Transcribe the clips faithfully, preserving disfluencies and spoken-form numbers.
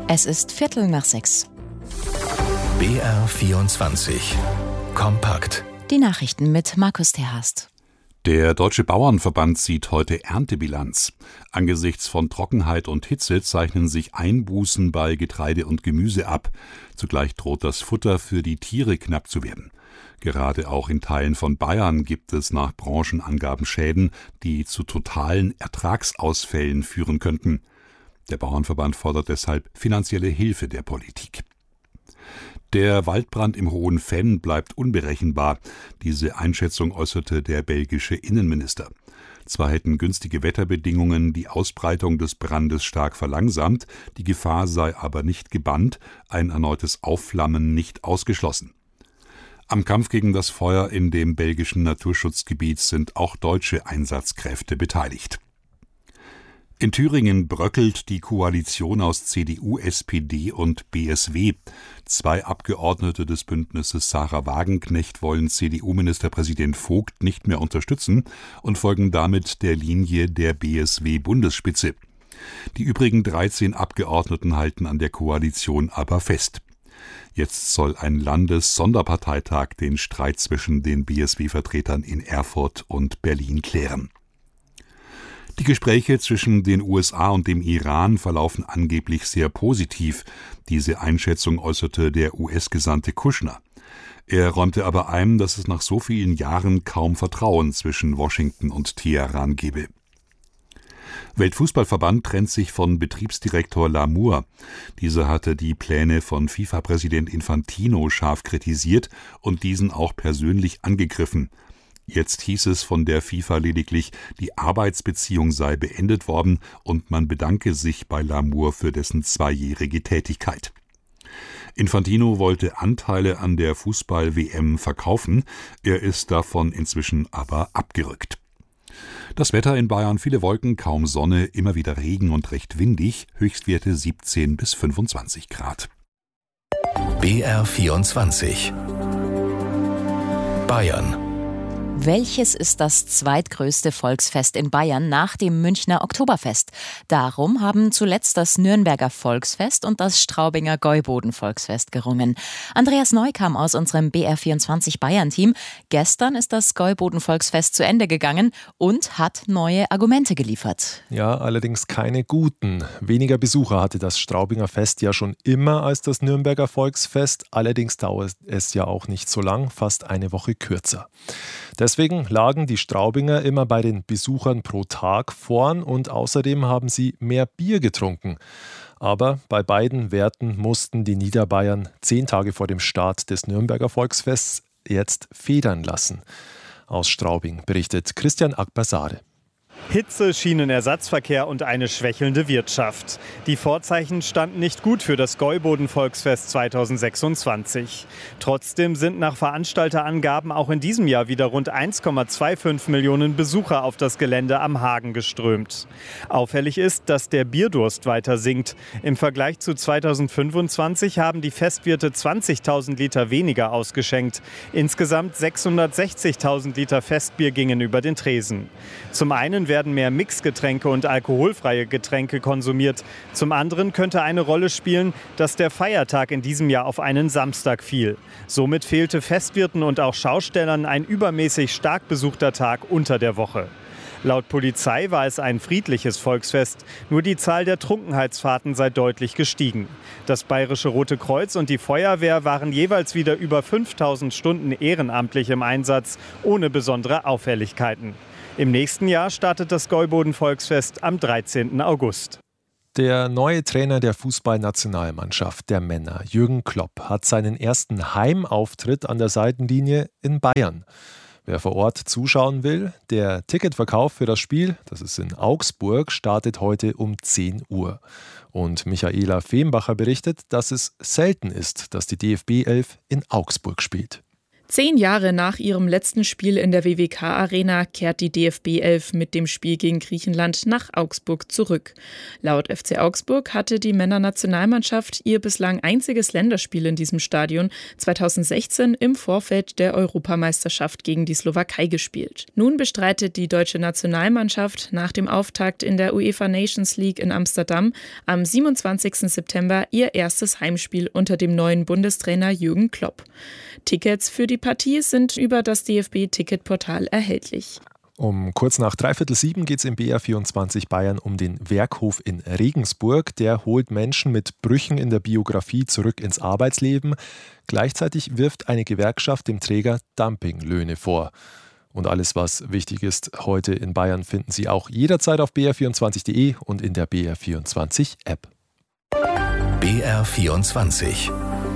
Es ist Viertel nach sechs. B R vierundzwanzig Kompakt. Die Nachrichten mit Markus Terhast. Der Deutsche Bauernverband zieht heute Erntebilanz. Angesichts von Trockenheit und Hitze zeichnen sich Einbußen bei Getreide und Gemüse ab. Zugleich droht das Futter für die Tiere knapp zu werden. Gerade auch in Teilen von Bayern gibt es nach Branchenangaben Schäden, die zu totalen Ertragsausfällen führen könnten. Der Bauernverband fordert deshalb finanzielle Hilfe der Politik. Der Waldbrand im Hohen Venn bleibt unberechenbar. Diese Einschätzung äußerte der belgische Innenminister. Zwar hätten günstige Wetterbedingungen die Ausbreitung des Brandes stark verlangsamt, die Gefahr sei aber nicht gebannt, ein erneutes Aufflammen nicht ausgeschlossen. Am Kampf gegen das Feuer in dem belgischen Naturschutzgebiet sind auch deutsche Einsatzkräfte beteiligt. In Thüringen bröckelt die Koalition aus C D U, S P D und B S W. Zwei Abgeordnete des Bündnisses Sarah Wagenknecht wollen C D U-Ministerpräsident Vogt nicht mehr unterstützen und folgen damit der Linie der B S W-Bundesspitze. Die übrigen dreizehn Abgeordneten halten an der Koalition aber fest. Jetzt soll ein Landes-Sonderparteitag den Streit zwischen den B S W-Vertretern in Erfurt und Berlin klären. Die Gespräche zwischen den U S A und dem Iran verlaufen angeblich sehr positiv. Diese Einschätzung äußerte der U S-Gesandte Kushner. Er räumte aber ein, dass es nach so vielen Jahren kaum Vertrauen zwischen Washington und Teheran gebe. Weltfußballverband trennt sich von Betriebsdirektor Lamour. Dieser hatte die Pläne von FIFA-Präsident Infantino scharf kritisiert und diesen auch persönlich angegriffen. Jetzt hieß es von der FIFA lediglich, die Arbeitsbeziehung sei beendet worden und man bedanke sich bei Lamour für dessen zweijährige Tätigkeit. Infantino wollte Anteile an der Fußball-W M verkaufen, er ist davon inzwischen aber abgerückt. Das Wetter in Bayern: viele Wolken, kaum Sonne, immer wieder Regen und recht windig, Höchstwerte siebzehn bis fünfundzwanzig Grad. B R vierundzwanzig Bayern. Welches ist das zweitgrößte Volksfest in Bayern nach dem Münchner Oktoberfest? Darum haben zuletzt das Nürnberger Volksfest und das Straubinger Gäuboden-Volksfest gerungen. Andreas Neu kam aus unserem B R vierundzwanzig Bayern-Team. Gestern ist das Gäuboden-Volksfest zu Ende gegangen und hat neue Argumente geliefert. Ja, allerdings keine guten. Weniger Besucher hatte das Straubinger Fest ja schon immer als das Nürnberger Volksfest. Allerdings dauert es ja auch nicht so lang, fast eine Woche kürzer. Deswegen lagen die Straubinger immer bei den Besuchern pro Tag vorn und außerdem haben sie mehr Bier getrunken. Aber bei beiden Werten mussten die Niederbayern zehn Tage vor dem Start des Nürnberger Volksfests jetzt federn lassen. Aus Straubing berichtet Christian Akbasade. Hitze, Schienenersatzverkehr und eine schwächelnde Wirtschaft. Die Vorzeichen standen nicht gut für das Gäuboden-Volksfest zweitausendsechsundzwanzig. Trotzdem sind nach Veranstalterangaben auch in diesem Jahr wieder rund eins Komma fünfundzwanzig Millionen Besucher auf das Gelände am Hagen geströmt. Auffällig ist, dass der Bierdurst weiter sinkt. Im Vergleich zu zweitausendfünfundzwanzig haben die Festwirte zwanzigtausend Liter weniger ausgeschenkt. Insgesamt sechshundertsechzigtausend Liter Festbier gingen über den Tresen. Zum einen werden mehr Mixgetränke und alkoholfreie Getränke konsumiert. Zum anderen könnte eine Rolle spielen, dass der Feiertag in diesem Jahr auf einen Samstag fiel. Somit fehlte Festwirten und auch Schaustellern ein übermäßig stark besuchter Tag unter der Woche. Laut Polizei war es ein friedliches Volksfest, nur die Zahl der Trunkenheitsfahrten sei deutlich gestiegen. Das Bayerische Rote Kreuz und die Feuerwehr waren jeweils wieder über fünftausend Stunden ehrenamtlich im Einsatz, ohne besondere Auffälligkeiten. Im nächsten Jahr startet das Gäuboden-Volksfest am dreizehnten August. Der neue Trainer der Fußballnationalmannschaft der Männer, Jürgen Klopp, hat seinen ersten Heimauftritt an der Seitenlinie in Bayern. Wer vor Ort zuschauen will, der Ticketverkauf für das Spiel, das ist in Augsburg, startet heute um zehn Uhr. Und Michaela Fehmbacher berichtet, dass es selten ist, dass die D F B elf in Augsburg spielt. Zehn Jahre nach ihrem letzten Spiel in der W W K-Arena kehrt die D F B elf mit dem Spiel gegen Griechenland nach Augsburg zurück. Laut F C Augsburg hatte die Männernationalmannschaft ihr bislang einziges Länderspiel in diesem Stadion zweitausendsechzehn im Vorfeld der Europameisterschaft gegen die Slowakei gespielt. Nun bestreitet die deutsche Nationalmannschaft nach dem Auftakt in der UEFA Nations League in Amsterdam am siebenundzwanzigsten September ihr erstes Heimspiel unter dem neuen Bundestrainer Jürgen Klopp. Tickets für die Partie sind über das D F B-Ticketportal erhältlich. Um kurz nach dreiviertel sieben geht es im B R vierundzwanzig Bayern um den Werkhof in Regensburg. Der holt Menschen mit Brüchen in der Biografie zurück ins Arbeitsleben. Gleichzeitig wirft eine Gewerkschaft dem Träger Dumpinglöhne vor. Und alles, was wichtig ist heute in Bayern, finden Sie auch jederzeit auf b r vierundzwanzig punkt de und in der B R vierundzwanzig App. B R vierundzwanzig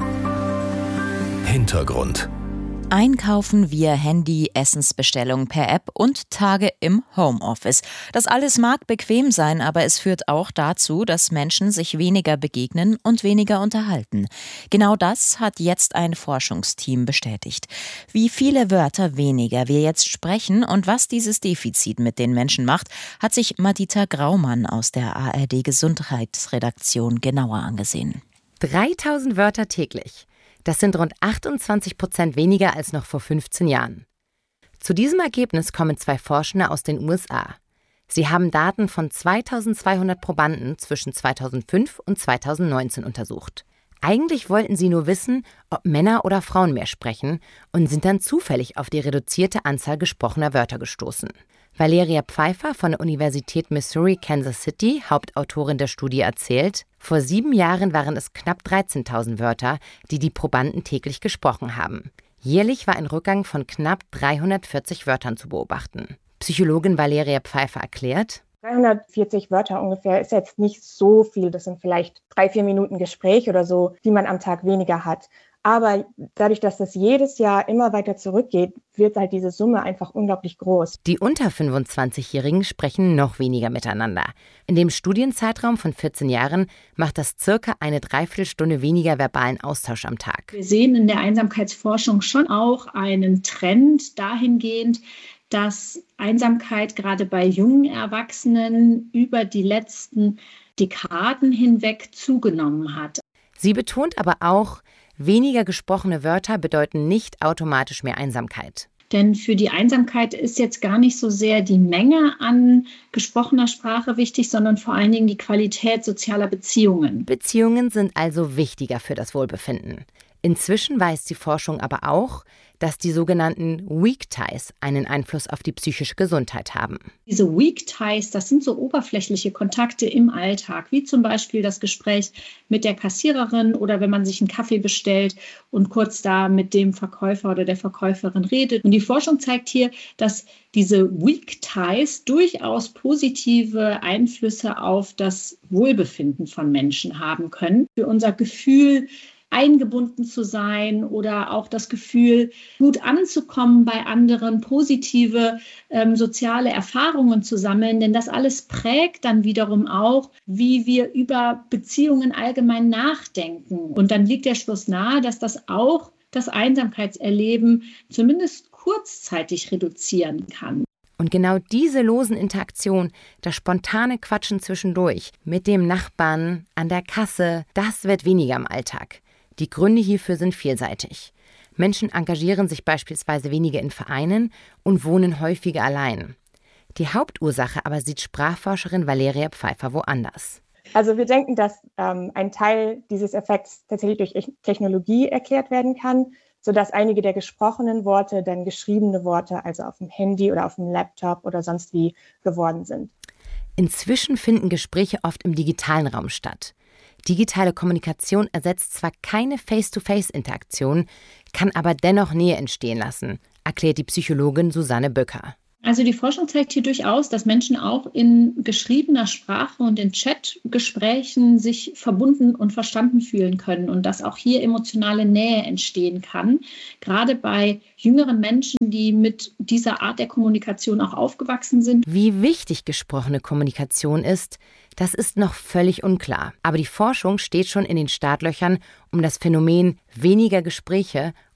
Hintergrund. Einkaufen via Handy, Essensbestellung per App und Tage im Homeoffice. Das alles mag bequem sein, aber es führt auch dazu, dass Menschen sich weniger begegnen und weniger unterhalten. Genau das hat jetzt ein Forschungsteam bestätigt. Wie viele Wörter weniger wir jetzt sprechen und was dieses Defizit mit den Menschen macht, hat sich Madita Graumann aus der A R D-Gesundheitsredaktion genauer angesehen. dreitausend Wörter täglich. Das sind rund achtundzwanzig Prozent weniger als noch vor fünfzehn Jahren. Zu diesem Ergebnis kommen zwei Forschende aus den U S A. Sie haben Daten von zweitausendzweihundert Probanden zwischen zweitausendfünf und zweitausendneunzehn untersucht. Eigentlich wollten sie nur wissen, ob Männer oder Frauen mehr sprechen und sind dann zufällig auf die reduzierte Anzahl gesprochener Wörter gestoßen. Valeria Pfeiffer von der Universität Missouri-Kansas City, Hauptautorin der Studie, erzählt, vor sieben Jahren waren es knapp dreizehntausend Wörter, die die Probanden täglich gesprochen haben. Jährlich war ein Rückgang von knapp dreihundertvierzig Wörtern zu beobachten. Psychologin Valeria Pfeiffer erklärt: dreihundertvierzig Wörter ungefähr ist jetzt nicht so viel. Das sind vielleicht drei, vier Minuten Gespräch oder so, die man am Tag weniger hat. Aber dadurch, dass das jedes Jahr immer weiter zurückgeht, wird halt diese Summe einfach unglaublich groß. Die unter fünfundzwanzigjährigen sprechen noch weniger miteinander. In dem Studienzeitraum von vierzehn Jahren macht das circa eine Dreiviertelstunde weniger verbalen Austausch am Tag. Wir sehen in der Einsamkeitsforschung schon auch einen Trend dahingehend, dass Einsamkeit gerade bei jungen Erwachsenen über die letzten Dekaden hinweg zugenommen hat. Sie betont aber auch, weniger gesprochene Wörter bedeuten nicht automatisch mehr Einsamkeit. Denn für die Einsamkeit ist jetzt gar nicht so sehr die Menge an gesprochener Sprache wichtig, sondern vor allen Dingen die Qualität sozialer Beziehungen. Beziehungen sind also wichtiger für das Wohlbefinden. Inzwischen weiß die Forschung aber auch, dass die sogenannten Weak Ties einen Einfluss auf die psychische Gesundheit haben. Diese Weak Ties, das sind so oberflächliche Kontakte im Alltag, wie zum Beispiel das Gespräch mit der Kassiererin oder wenn man sich einen Kaffee bestellt und kurz da mit dem Verkäufer oder der Verkäuferin redet. Und die Forschung zeigt hier, dass diese Weak Ties durchaus positive Einflüsse auf das Wohlbefinden von Menschen haben können. Für unser Gefühl, eingebunden zu sein oder auch das Gefühl, gut anzukommen bei anderen, positive ähm, soziale Erfahrungen zu sammeln. Denn das alles prägt dann wiederum auch, wie wir über Beziehungen allgemein nachdenken. Und dann liegt der Schluss nahe, dass das auch das Einsamkeitserleben zumindest kurzzeitig reduzieren kann. Und genau diese losen Interaktion, das spontane Quatschen zwischendurch mit dem Nachbarn an der Kasse, das wird weniger im Alltag. Die Gründe hierfür sind vielseitig. Menschen engagieren sich beispielsweise weniger in Vereinen und wohnen häufiger allein. Die Hauptursache aber sieht Sprachforscherin Valeria Pfeiffer woanders. Also wir denken, dass ähm, ein Teil dieses Effekts tatsächlich durch Technologie erklärt werden kann, sodass einige der gesprochenen Worte dann geschriebene Worte, also auf dem Handy oder auf dem Laptop oder sonst wie, geworden sind. Inzwischen finden Gespräche oft im digitalen Raum statt. Digitale Kommunikation ersetzt zwar keine Face-to-Face-Interaktion, kann aber dennoch Nähe entstehen lassen, erklärt die Psychologin Susanne Böcker. Also die Forschung zeigt hier durchaus, dass Menschen auch in geschriebener Sprache und in Chatgesprächen sich verbunden und verstanden fühlen können und dass auch hier emotionale Nähe entstehen kann. Gerade bei jüngeren Menschen, die mit dieser Art der Kommunikation auch aufgewachsen sind. Wie wichtig gesprochene Kommunikation ist, das ist noch völlig unklar. Aber die Forschung steht schon in den Startlöchern, um das Phänomen weniger Gespräche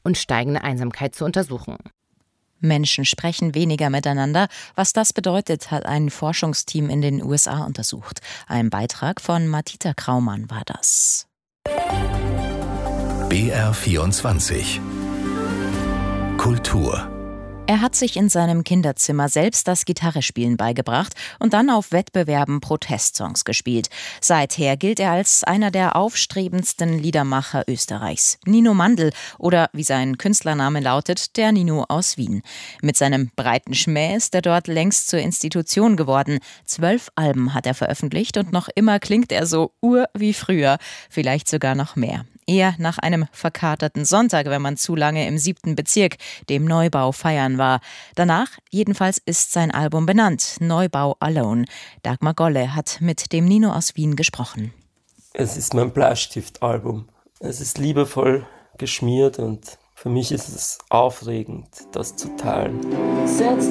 und steigende Einsamkeit zu untersuchen. Menschen sprechen weniger miteinander. Was das bedeutet, hat ein Forschungsteam in den U S A untersucht. Ein Beitrag von Matita Kraumann war das. B R vierundzwanzig Kultur. Er hat sich in seinem Kinderzimmer selbst das Gitarrespielen beigebracht und dann auf Wettbewerben Protestsongs gespielt. Seither gilt er als einer der aufstrebendsten Liedermacher Österreichs. Nino Mandl oder wie sein Künstlername lautet, der Nino aus Wien. Mit seinem breiten Schmäh ist er dort längst zur Institution geworden. Zwölf Alben hat er veröffentlicht und noch immer klingt er so ur wie früher, vielleicht sogar noch mehr. Eher nach einem verkaterten Sonntag, wenn man zu lange im siebten Bezirk, dem Neubau, feiern war. Danach jedenfalls ist sein Album benannt, Neubau Alone. Dagmar Golle hat mit dem Nino aus Wien gesprochen. Es ist mein Bleistiftalbum. Es ist liebevoll geschmiert und für mich ist es aufregend, das zu teilen.